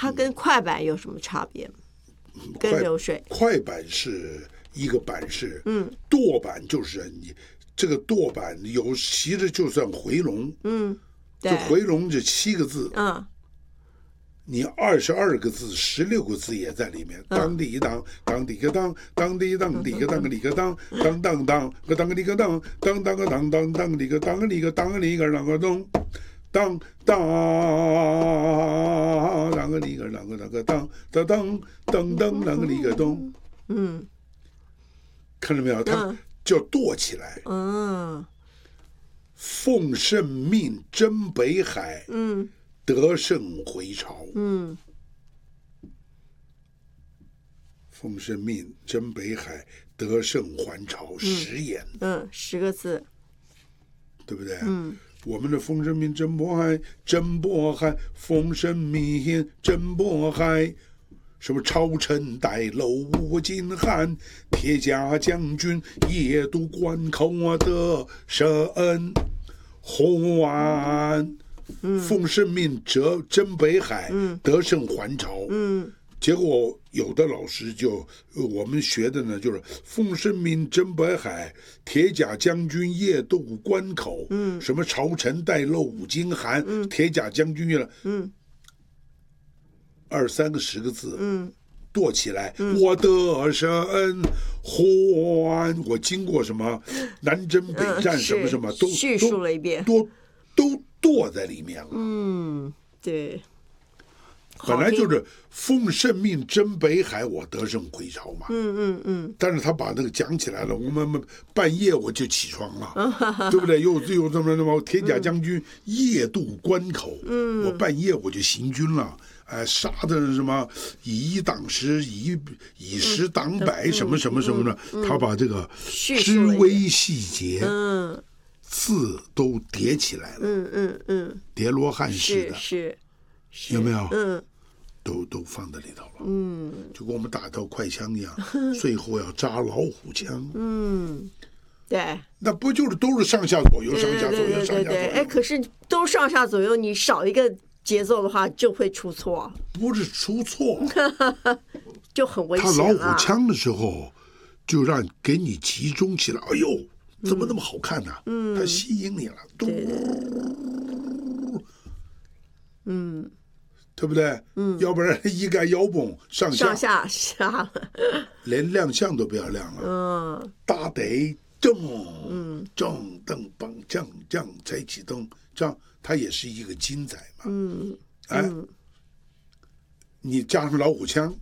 它跟快板有什么差别？跟流水， 快板是一个板式，舵板就是你这个舵板其实就算回笼，就回笼这7个字，你22个字、16个字也在里面。当滴当，当滴个当，当滴当滴个当个哩个当，当当当个当个哩个当，当当个当当当哩个当个哩个当个哩个啷个咚，当当啷个哩个啷个啷个当当当当当啷个哩个咚。看到没有？它就剁起来。奉圣命征北海。得胜回朝，奉圣命征北海，得胜还朝，10言 ，10个字， 对不对？我们的奉圣命征渤海，征渤海，奉圣命征渤海，什么朝臣带楼吴金汉，铁甲将军夜渡关口得胜还。奉圣命征北海，得胜还朝。结果有的老师我们学的呢，就是奉圣命征北海，铁甲将军夜渡关口。什么朝臣带漏五金寒，铁甲将军2、3个10个字，剁起来。我得胜还，我经过什么南征北战，什么什么都叙述了一遍， 都剁在里面了。 对， 本来就是奉圣命征北海，我得胜回朝嘛。但是他把那个讲起来了，我们半夜我就起床了，对不对？又这么铁甲将军夜渡关口，我半夜我就行军了。杀的什么以一挡十，以十挡百，什么什么什么的，他把这个枝微细节。字都叠起来了，叠罗汉式的， 是， 有没有？都放在里头了，就跟我们打到快枪一样，最后要扎老虎枪， 对， 那不就是都是上下左右，上下左右，上下左右？ 可是都上下左右，你少一个节奏的话就会出错， 不是出错， 就很危险。 他老虎枪的时候，就给你集中起来，哎呦！怎么那么好看呢？它吸引你了，对不对？要不然一概腰崩上下， 连亮相都不要亮了。大得正噔梆将才启动，这样它也是一个金仔嘛。你加上老虎枪，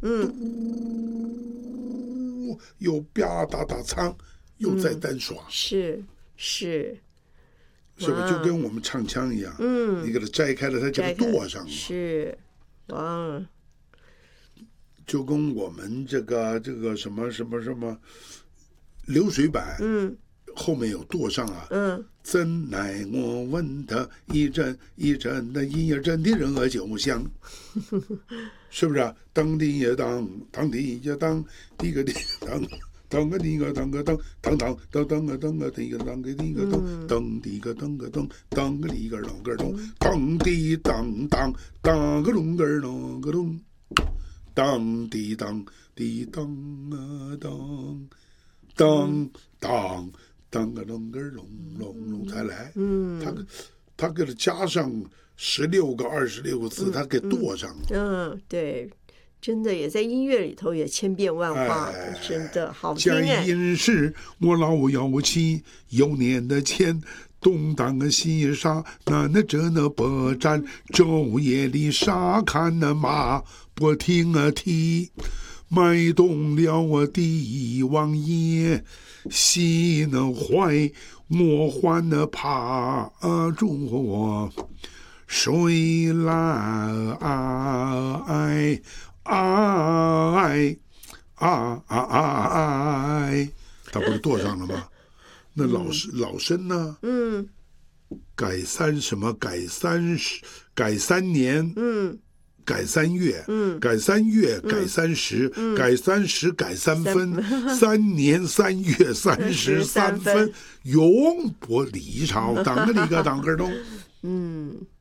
又啪打仓。又在单耍， 是， 是不是就跟我们唱腔一样？你给它摘开了，它就剁上了。 是， 就跟我们这个什么流水板，后面有剁上啊。怎奈我闻他一阵一阵的音儿，真的热酒香，是不是啊？当的也当，当的也当，滴个滴当。当个滴个当个当，当当当当个当个滴个当个滴个当，当滴个当个当，当个滴个啷个咚，当滴当当当个咚个啷个咚，当滴当滴当啊当，当当当个啷个隆隆隆才来。他给它加上16个、26个字，他给剁上了。 对。真的也在音乐里头也千变万化，真的好听哎！ 江阴是我老幺妻，有年的前东当个西沙，那这不战，昼夜里沙看那马不停蹄，买动了我帝王爷，西那怀我还那怕住我，谁来他不是剁上了吗？那老生呢？改三年，改3月，改3月，改30，改30，改3分，3年3月33分，永不离朝，当个哩个当个咚。